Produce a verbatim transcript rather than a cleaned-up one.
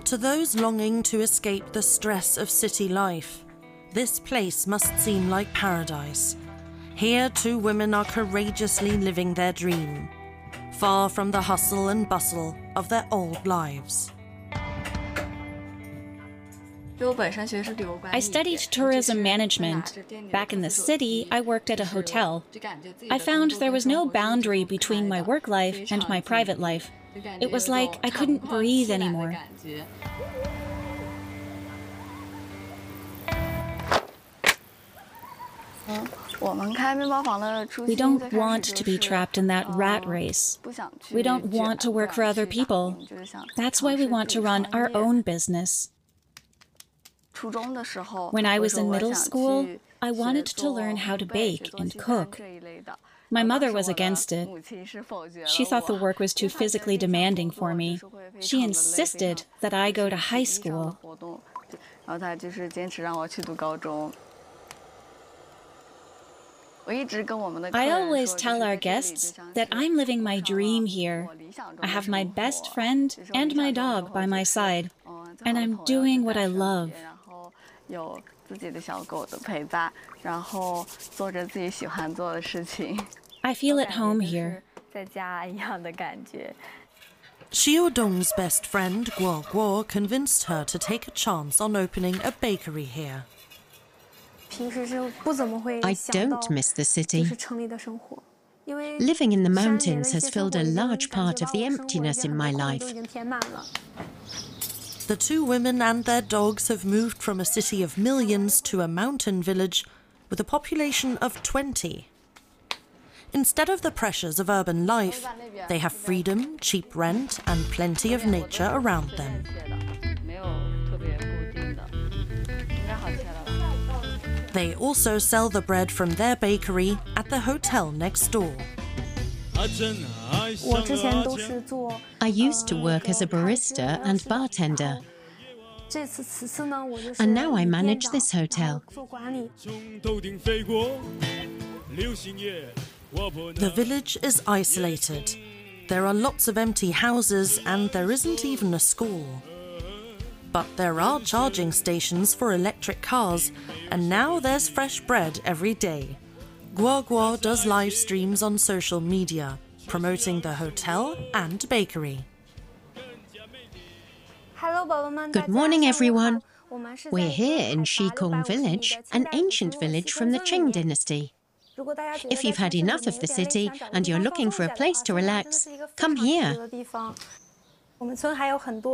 To those longing to escape the stress of city life, this place must seem like paradise. Here, two women are courageously living their dream, far from the hustle and bustle of their old lives. I studied tourism management. Back in the city, I worked at a hotel. I found there was no boundary between my work life and my private life. It was like I couldn't breathe anymore. We don't want to be trapped in that rat race. We don't want to work for other people. That's why we want to run our own business. When I was in middle school, I wanted to learn how to bake and cook. My mother was against it. She thought the work was too physically demanding for me. She insisted that I go to high school. I always tell our guests that I'm living my dream here. I have my best friend and my dog by my side, and I'm doing what I love. I feel at home here. Xiaodong's best friend, Guo Guo, convinced her to take a chance on opening a bakery here. I don't miss the city. Living in the mountains has filled a large part of the emptiness in my life. The two women and their dogs have moved from a city of millions to a mountain village with a population of twenty. Instead of the pressures of urban life, they have freedom, cheap rent, and plenty of nature around them. They also sell the bread from their bakery at the hotel next door. I used to work as a barista and bartender, and now I manage this hotel. The village is isolated. There are lots of empty houses and there isn't even a school. But there are charging stations for electric cars, and now there's fresh bread every day. Guo Guo does live streams on social media, promoting the hotel and bakery. Good morning, everyone. We're here in Shikong Village, an ancient village from the Qing dynasty. If you've had enough of the city and you're looking for a place to relax, come here.